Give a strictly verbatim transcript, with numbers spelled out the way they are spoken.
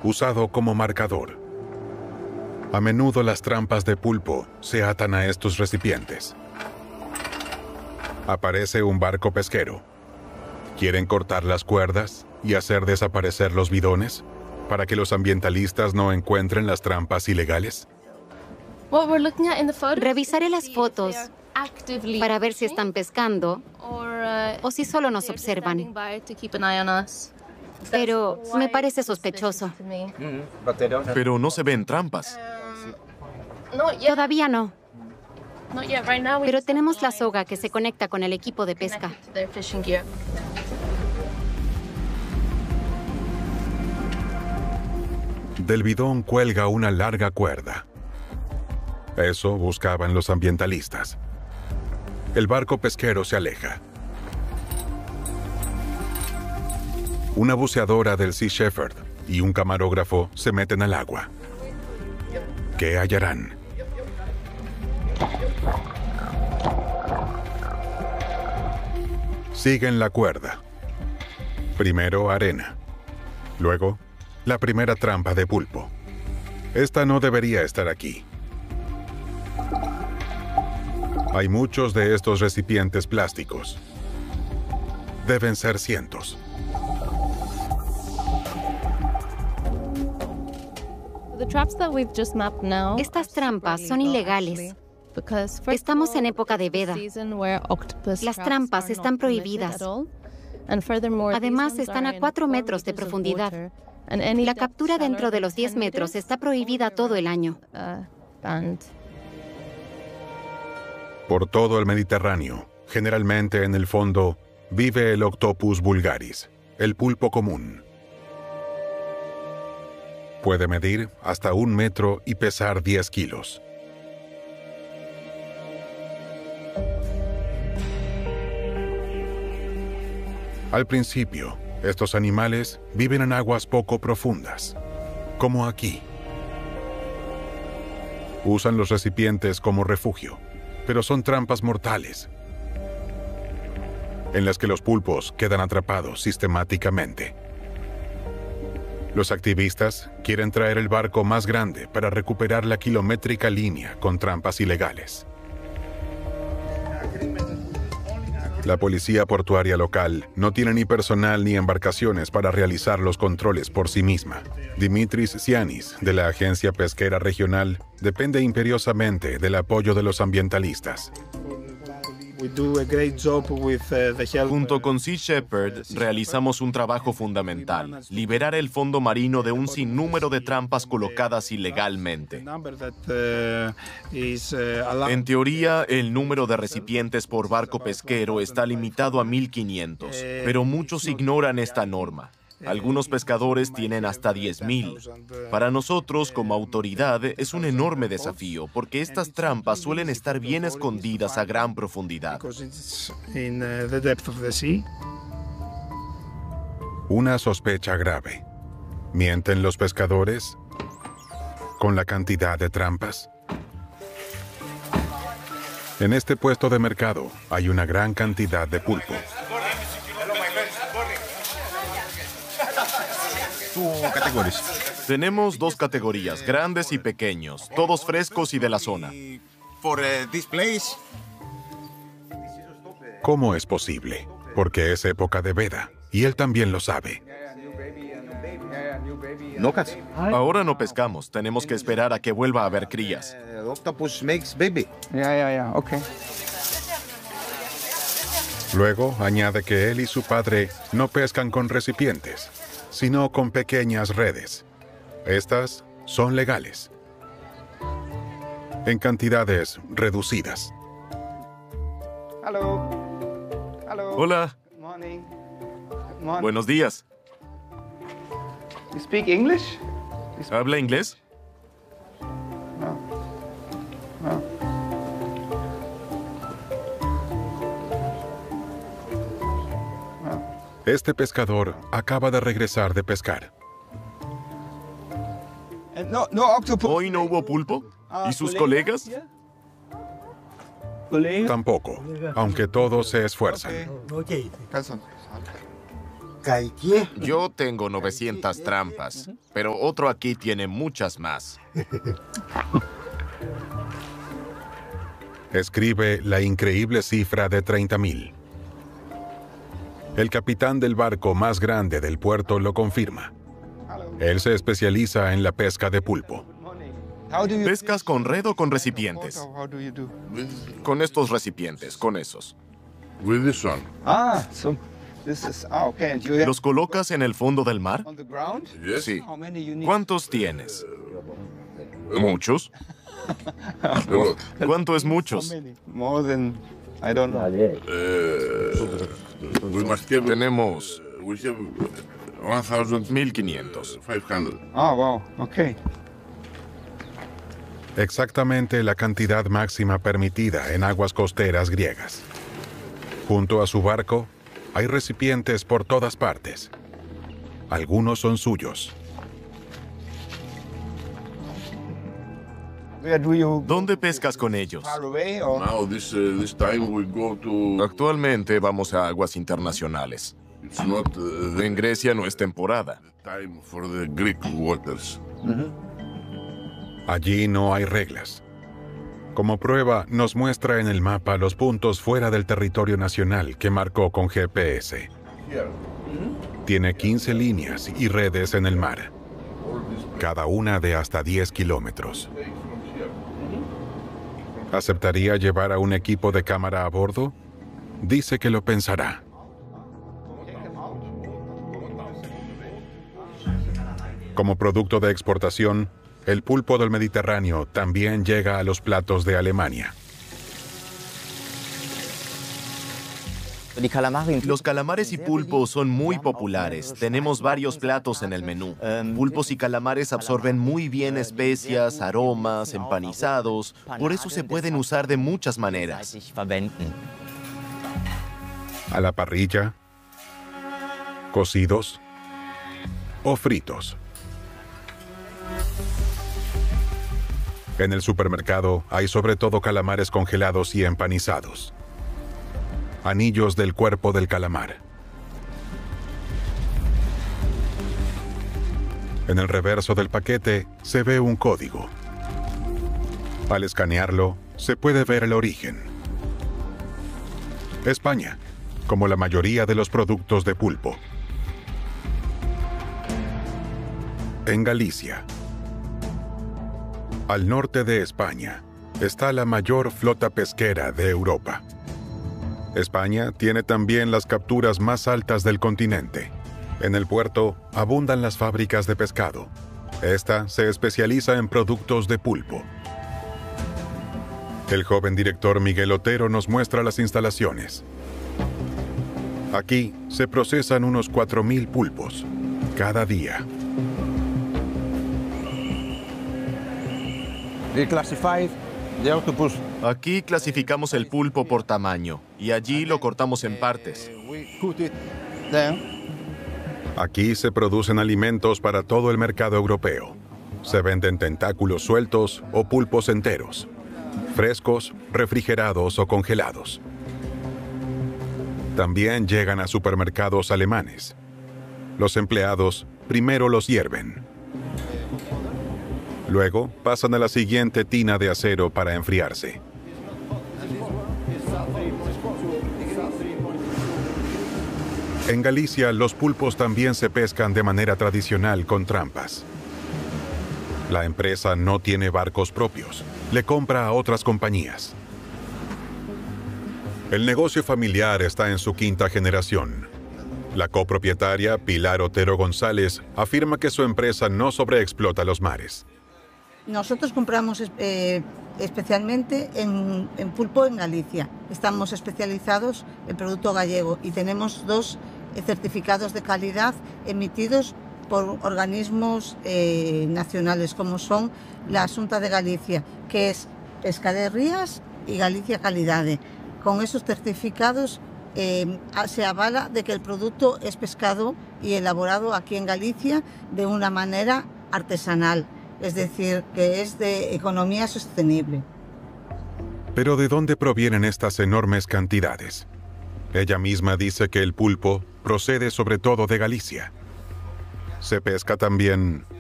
usado como marcador. A menudo las trampas de pulpo se atan a estos recipientes. Aparece un barco pesquero. ¿Quieren cortar las cuerdas y hacer desaparecer los bidones para que los ambientalistas no encuentren las trampas ilegales? Revisaré las fotos para ver si están pescando o si solo nos observan. Pero me parece sospechoso. Pero no se ven trampas. Todavía no. Pero tenemos la soga que se conecta con el equipo de pesca. Del bidón cuelga una larga cuerda. Eso buscaban los ambientalistas. El barco pesquero se aleja. Una buceadora del Sea Shepherd y un camarógrafo se meten al agua. ¿Qué hallarán? Siguen la cuerda. Primero arena. Luego, la primera trampa de pulpo. Esta no debería estar aquí. Hay muchos de estos recipientes plásticos. Deben ser cientos. Estas trampas son ilegales. Estamos en época de veda. Las trampas están prohibidas. Además, están a cuatro metros de profundidad. La captura dentro de los diez metros está prohibida todo el año. Por todo el Mediterráneo, generalmente en el fondo, vive el Octopus vulgaris, el pulpo común. Puede medir hasta un metro y pesar diez kilos. Al principio, estos animales viven en aguas poco profundas, como aquí. Usan los recipientes como refugio, pero son trampas mortales, en las que los pulpos quedan atrapados sistemáticamente. Los activistas quieren traer el barco más grande para recuperar la kilométrica línea con trampas ilegales. La policía portuaria local no tiene ni personal ni embarcaciones para realizar los controles por sí misma. Dimitris Sianis, de la Agencia Pesquera Regional, depende imperiosamente del apoyo de los ambientalistas. Junto con Sea Shepherd, realizamos un trabajo fundamental: liberar el fondo marino de un sinnúmero de trampas colocadas ilegalmente. En teoría, el número de recipientes por barco pesquero está limitado a mil quinientos, pero muchos ignoran esta norma. Algunos pescadores tienen hasta diez mil. Para nosotros, como autoridad, es un enorme desafío, porque estas trampas suelen estar bien escondidas a gran profundidad. Una sospecha grave. ¿Mienten los pescadores con la cantidad de trampas? En este puesto de mercado hay una gran cantidad de pulpo. Tenemos dos categorías, grandes y pequeños, todos frescos y de la zona. ¿Cómo es posible? Porque es época de veda, y él también lo sabe. Ahora no pescamos, tenemos que esperar a que vuelva a haber crías. Luego añade que él y su padre no pescan con recipientes, sino con pequeñas redes. Estas son legales, en cantidades reducidas. Hola. Buenos días. ¿Habla inglés? Este pescador acaba de regresar de pescar. ¿Hoy no hubo pulpo? ¿Y sus colegas? Tampoco, aunque todos se esfuerzan. Yo tengo novecientas trampas, pero otro aquí tiene muchas más. Escribe la increíble cifra de treinta mil. El capitán del barco más grande del puerto lo confirma. Él se especializa en la pesca de pulpo. ¿Pescas con red o con recipientes? Con estos recipientes, con esos. ¿Los colocas en el fondo del mar? Sí. ¿Cuántos tienes? ¿Muchos? ¿Cuánto es muchos? Tenemos mil quinientos. Ah, wow, ok. Exactamente la cantidad máxima permitida en aguas costeras griegas. Junto a su barco, hay recipientes por todas partes. Algunos son suyos. ¿Dónde pescas con ellos? Actualmente vamos a aguas internacionales. En Grecia no es temporada. Allí no hay reglas. Como prueba, nos muestra en el mapa los puntos fuera del territorio nacional que marcó con G P S. Tiene quince líneas y redes en el mar, cada una de hasta diez kilómetros. ¿Aceptaría llevar a un equipo de cámara a bordo? Dice que lo pensará. Como producto de exportación, el pulpo del Mediterráneo también llega a los platos de Alemania. Los calamares y pulpos son muy populares. Tenemos varios platos en el menú. Pulpos y calamares absorben muy bien especias, aromas, empanizados. Por eso se pueden usar de muchas maneras. A la parrilla, cocidos o fritos. En el supermercado hay sobre todo calamares congelados y empanizados. Anillos del cuerpo del calamar. En el reverso del paquete se ve un código. Al escanearlo, se puede ver el origen. España, como la mayoría de los productos de pulpo. En Galicia, al norte de España, está la mayor flota pesquera de Europa. España tiene también las capturas más altas del continente. En el puerto abundan las fábricas de pescado. Esta se especializa en productos de pulpo. El joven director Miguel Otero nos muestra las instalaciones. Aquí se procesan unos cuatro mil pulpos cada día. Aquí clasificamos el pulpo por tamaño y allí lo cortamos en partes. Aquí se producen alimentos para todo el mercado europeo. Se venden tentáculos sueltos o pulpos enteros, frescos, refrigerados o congelados. También llegan a supermercados alemanes. Los empleados primero los hierven. Luego pasan a la siguiente tina de acero para enfriarse. En Galicia, los pulpos también se pescan de manera tradicional con trampas. La empresa no tiene barcos propios, le compra a otras compañías. El negocio familiar está en su quinta generación. La copropietaria, Pilar Otero González, afirma que su empresa no sobreexplota los mares. Nosotros compramos eh, especialmente en, en pulpo en Galicia. Estamos especializados en producto gallego y tenemos dos eh, certificados de calidad emitidos por organismos eh, nacionales, como son la Xunta de Galicia, que es Pesca de Rías y Galicia Calidade. Con esos certificados eh, se avala de que el producto es pescado y elaborado aquí en Galicia de una manera artesanal. Es decir, que es de economía sostenible. Pero ¿de dónde provienen estas enormes cantidades? Ella misma dice que el pulpo procede sobre todo de Galicia. Se pesca también